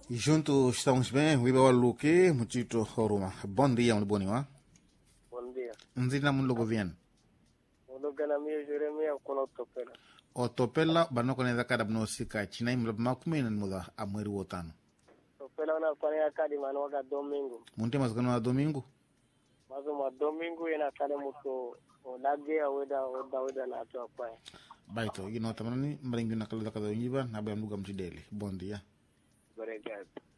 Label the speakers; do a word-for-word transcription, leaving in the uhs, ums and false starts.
Speaker 1: E juntos estamos bem, Wiba Waluke, Muchito Horuma. Bom dia, muito bom dia.
Speaker 2: Bom dia.
Speaker 1: Nzina mun logo vien.
Speaker 2: Logo na mia Jeremia kono topela.
Speaker 1: O topela banoko ne zakada bno sika china imla makumena muda amweri wotano.
Speaker 2: Topela na fanya kadi manoga domingo.
Speaker 1: Munte mazgano wa domingo.
Speaker 2: Mazo ma domingo ina kale muto olage aweda oda oda na to kwa.
Speaker 1: Baito, you know tamani mbaringi na kala zakada nyiba na bayam lugam tideli. Bom dia.
Speaker 2: Obrigado.